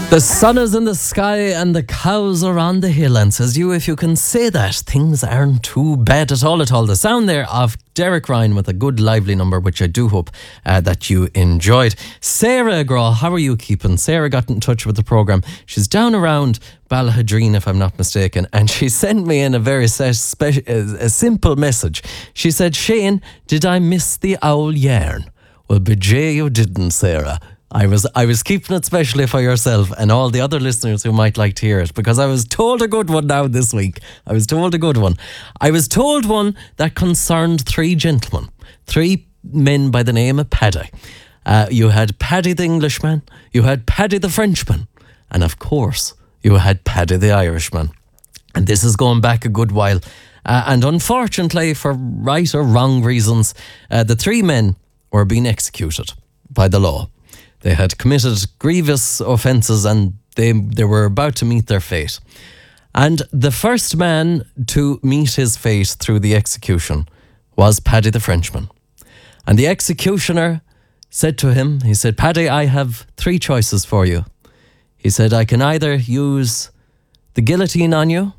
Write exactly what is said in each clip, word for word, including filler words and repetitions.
The sun is in the sky and the cows are on the hill, and says you, if you can say that, things aren't too bad at all at all. The sound there of Derek Ryan with a good lively number, which I do hope uh, that you enjoyed. Sarah Graw, how are you keeping? Sarah got in touch with the programme. She's down around Ballahadreen, if I'm not mistaken, and she sent me in a very se- spe- a simple message. She said, Shane, did I miss the owl yarn? Well, bejay you didn't, Sarah. I was I was keeping it specially for yourself and all the other listeners who might like to hear it, because I was told a good one now this week. I was told a good one. I was told one that concerned three gentlemen, three men by the name of Paddy. Uh, you had Paddy the Englishman, you had Paddy the Frenchman, and of course, you had Paddy the Irishman. And this is going back a good while. Uh, and unfortunately, for right or wrong reasons, uh, the three men were being executed by the law. They had committed grievous offences and they they were about to meet their fate. And the first man to meet his fate through the execution was Paddy the Frenchman. And the executioner said to him, he said, Paddy, I have three choices for you. He said, I can either use the guillotine on you,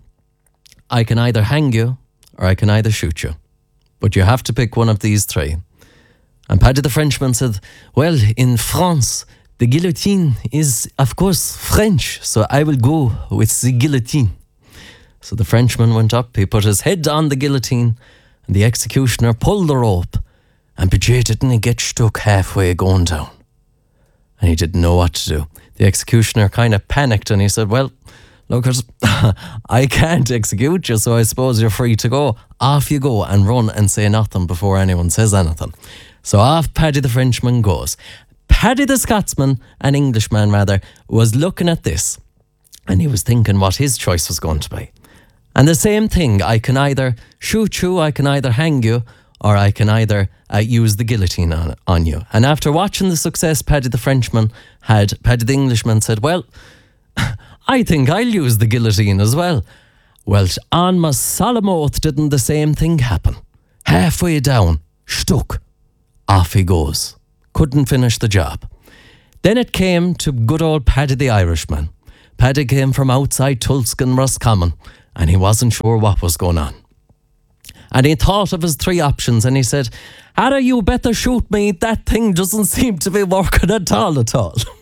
I can either hang you, or I can either shoot you. But you have to pick one of these three. And Paddy the Frenchman said, well, in France, the guillotine is, of course, French, so I will go with the guillotine. So the Frenchman went up, he put his head on the guillotine, and the executioner pulled the rope, and Bajay didn't he get stuck halfway going down. And he didn't know what to do. The executioner kind of panicked, and he said, well, look, I can't execute you, so I suppose you're free to go. Off you go and run and say nothing before anyone says anything. So off Paddy the Frenchman goes. Paddy the Scotsman, an Englishman rather, was looking at this and he was thinking what his choice was going to be. And the same thing, I can either shoot you, I can either hang you, or I can either uh, use the guillotine on, on you. And after watching the success Paddy the Frenchman had, Paddy the Englishman said, well, I think I'll use the guillotine as well. Well, on my solemn oath, didn't the same thing happen? Halfway down, stuck. Off he goes. Couldn't finish the job. Then it came to good old Paddy the Irishman. Paddy came from outside Tulskin, Roscommon, and he wasn't sure what was going on. And he thought of his three options and he said, Harry, you better shoot me. That thing doesn't seem to be working at all at all.